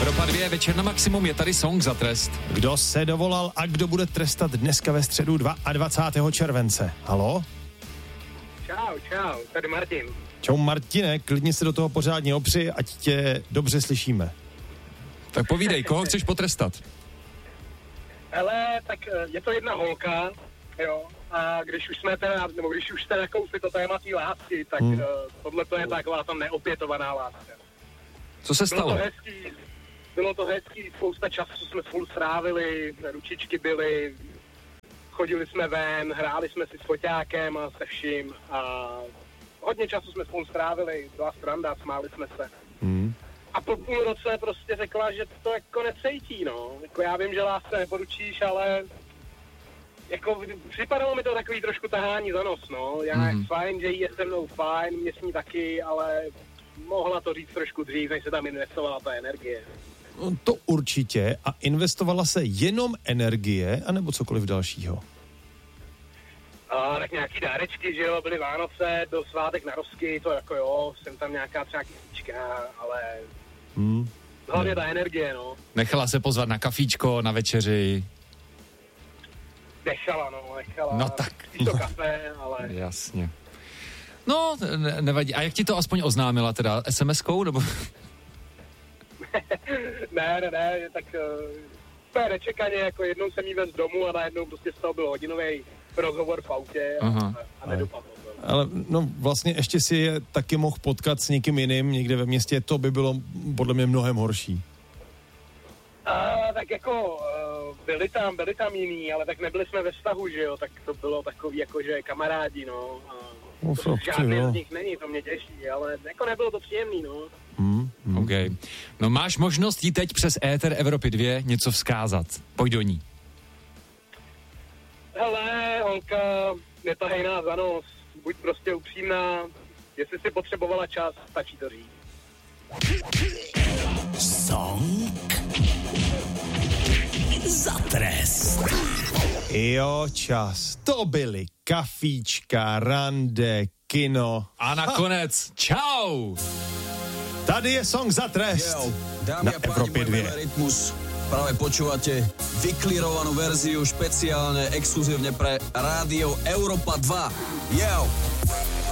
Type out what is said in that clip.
Evropa 2, večer na maximum, je tady song za trest. Kdo se dovolal a kdo bude trestat dneska ve středu 22. července? Haló? Čau, tady Martin. Čau Martine, klidně se do toho pořádně opři, ať tě dobře slyšíme. Tak povídej, koho chceš potrestat? Hele, tak je to jedna holka, jo, a když už jste nakousli to téma té lásky, tak tohle to je taková ta neopětovaná láska. Co se stalo? Bylo to hezký, spousta času jsme spolu strávili, ručičky byly, chodili jsme ven, hráli jsme si s foťákem a se vším a hodně času jsme spolu strávili, byla sranda, smáli jsme se. A po půl roce prostě řekla, že to jako necejtí, no. Jako já vím, že lásce neporučíš, ale jako připadalo mi to takový trošku tahání za nos, no. Fajn, že jí je se mnou fajn, mě s ní taky, ale mohla to říct trošku dřív, než se tam investovala ta energie. To určitě. A investovala se jenom energie, anebo cokoliv dalšího? Tak nějaký dárečky, že jo, byly Vánoce, byl svátek na Rozky, to jako jo, jsem tam nějaká třeba kytička, ale hlavně ta energie, no. Nechala se pozvat na kafíčko, na večeři? Nechala. No tak. To kafe, ale... Jasně. No, nevadí. A jak ti to aspoň oznámila teda? SMS-kou, nebo... ne, tak úplně nečekaně, jako jednou jsem jí vez domů a najednou prostě z toho byl hodinový rozhovor v autě a nedopadlo to. Ale no vlastně ještě si je taky mohl potkat s někým jiným někde ve městě, to by bylo podle mě mnohem horší. Tak jako byli tam jiný, ale tak nebyli jsme ve vztahu, že jo, tak to bylo takový jako, že kamarádi, no. Žádný z nich není, to mě těší, ale jako nebylo to příjemný, no. Okay. No máš možnost jí teď přes éter Evropy 2 něco vzkázat. Pojď do ní. Hele, holka, netahej nás za nos, buď prostě upřímná, jestli si potřebovala čas, stačí to říct. Song za trest. Jo, čas. To byly kafíčka, rande, kino. A nakonec, čau! Tady je song za trest. Na Evropě 2. Rytmus. Práve počúvate vyklirovanú verziu špeciálne, exkluzívne pre Rádio Európa 2. Yo!